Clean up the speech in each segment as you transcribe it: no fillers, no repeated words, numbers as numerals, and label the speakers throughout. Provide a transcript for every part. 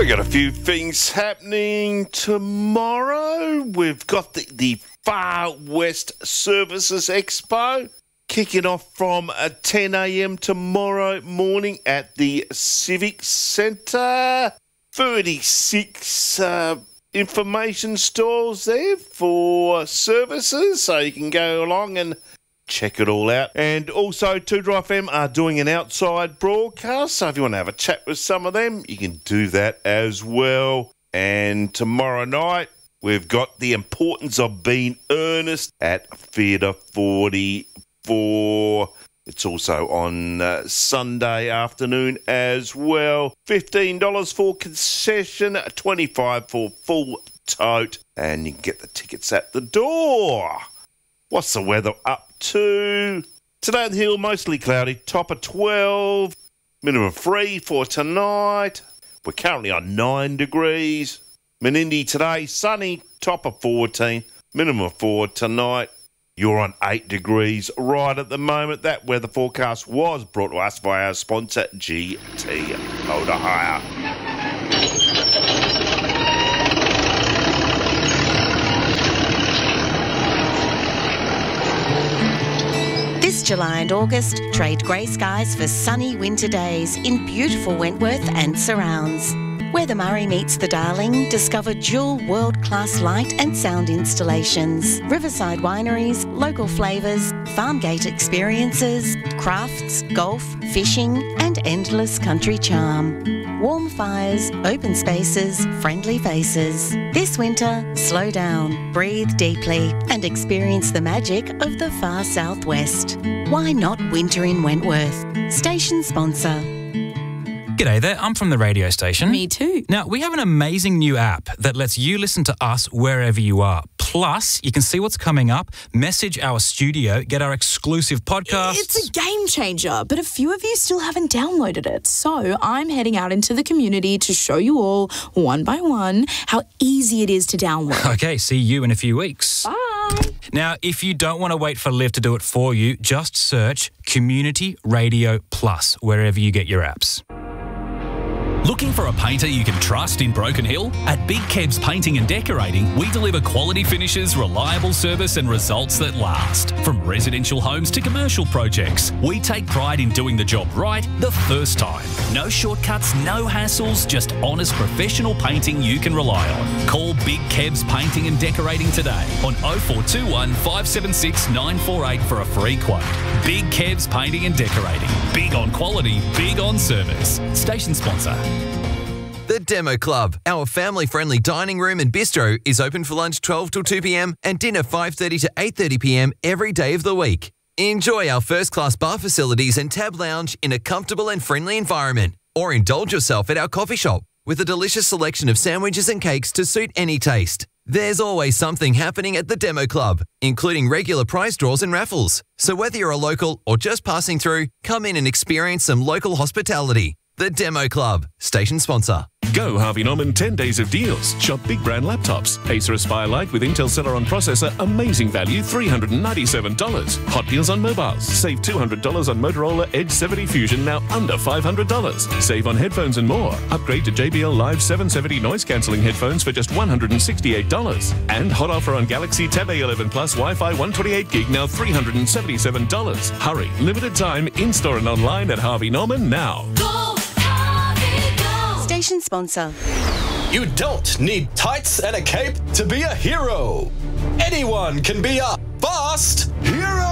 Speaker 1: We got a few things happening tomorrow. We've got the Far West Services Expo kicking off from 10 a.m. tomorrow morning at the Civic Centre. 36 information stalls there for services, so you can go along and check it all out. And also, 2 Dry FM are doing an outside broadcast, so if you want to have a chat with some of them, you can do that as well. And tomorrow night, we've got The Importance of Being Earnest at Theatre 44. It's also on Sunday afternoon as well. $15 for concession, $25 for full tote, and you can get the tickets at the door. What's the weather up to? Today on the hill, mostly cloudy, top of 12, minimum 3 for tonight. We're currently on 9 degrees. Menindee today, sunny, top of 14, minimum 4 tonight. You're on 8 degrees right at the moment. That weather forecast was brought to us by our sponsor, GT Motor Hire.
Speaker 2: This July and August, trade grey skies for sunny winter days in beautiful Wentworth and surrounds. Where the Murray meets the Darling, discover dual world-class light and sound installations, riverside wineries, local flavours, farm gate experiences, crafts, golf, fishing and endless country charm. Warm fires, open spaces, friendly faces. This winter, slow down, breathe deeply and experience the magic of the far southwest. Why not winter in Wentworth? Station sponsor.
Speaker 3: G'day there, I'm from the radio station.
Speaker 4: Me too.
Speaker 3: Now, we have an amazing new app that lets you listen to us wherever you are. Plus, you can see what's coming up, message our studio, get our exclusive podcasts.
Speaker 4: It's a game changer, but a few of you still haven't downloaded it. So I'm heading out into the community to show you all, one by one, how easy it is to download.
Speaker 3: Okay, see you in a few weeks.
Speaker 4: Bye.
Speaker 3: Now, if you don't want to wait for Liv to do it for you, just search Community Radio Plus wherever you get your apps.
Speaker 5: Looking for a painter you can trust in Broken Hill? At Big Kebs Painting and Decorating, we deliver quality finishes, reliable service and results that last. From residential homes to commercial projects, we take pride in doing the job right the first time. No shortcuts, no hassles, just honest professional painting you can rely on. Call Big Kebs Painting and Decorating today on 0421 576 948 for a free quote. Big Kebs Painting and Decorating. Big on quality, big on service. Station sponsor.
Speaker 6: The Demo Club, our family-friendly dining room and bistro, is open for lunch 12 till 2 p.m. and dinner 5:30 to 8:30 p.m. every day of the week. Enjoy our first-class bar facilities and tab lounge in a comfortable and friendly environment. Or indulge yourself at our coffee shop with a delicious selection of sandwiches and cakes to suit any taste. There's always something happening at the Demo Club, including regular prize draws and raffles. So whether you're a local or just passing through, come in and experience some local hospitality. The Demo Club, station sponsor.
Speaker 7: Go Harvey Norman 10 days of deals. Shop big brand laptops. Acer Aspire Lite with Intel Celeron processor, amazing value, $397. Hot deals on mobiles. Save $200 on Motorola Edge 70 Fusion, now under $500. Save on headphones and more. Upgrade to JBL Live 770 noise cancelling headphones for just $168. And hot offer on Galaxy Tab A11 Plus Wi-Fi 128 gig, now $377. Hurry, limited time, in-store and online at Harvey Norman now.
Speaker 2: Station sponsor.
Speaker 8: You don't need tights and a cape to be a hero. Anyone can be a fast hero.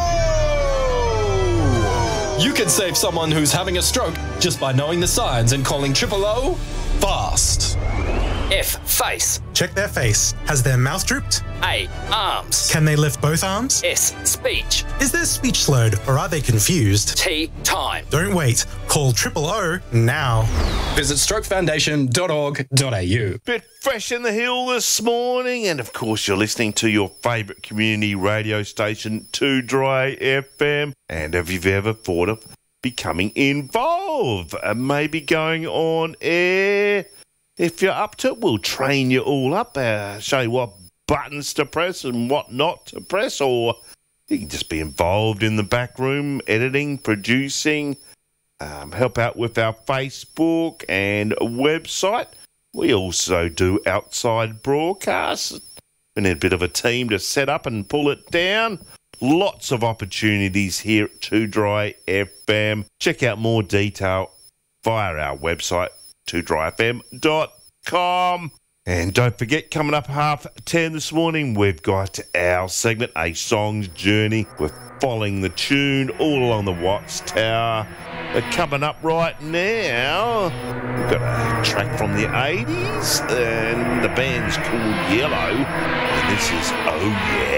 Speaker 8: You can save someone who's having a stroke just by knowing the signs and calling 000 fast.
Speaker 9: F. Face.
Speaker 10: Check their face. Has their mouth drooped?
Speaker 9: A. Arms.
Speaker 10: Can they lift both arms?
Speaker 9: S. Speech.
Speaker 10: Is their speech slurred or are they confused?
Speaker 9: T. Time.
Speaker 10: Don't wait. Call 000 now.
Speaker 8: Visit strokefoundation.org.au.
Speaker 1: Bit fresh in the hill this morning, and of course you're listening to your favourite community radio station, 2 Dry FM. And have you ever thought of becoming involved and maybe going on air? If you're up to it, we'll train you all up, show you what buttons to press and what not to press, or you can just be involved in the back room, editing, producing, help out with our Facebook and website. We also do outside broadcasts. We need a bit of a team to set up and pull it down. Lots of opportunities here at Too Dry FM. Check out more detail via our website, toodryfm.com. And don't forget, coming up 10:30 this morning, we've got our segment, A Song's Journey. We're following the tune all along the Watts Tower. Coming up right now, we've got a track from the 80s, and the band's called Yellow, and this is Oh Yeah.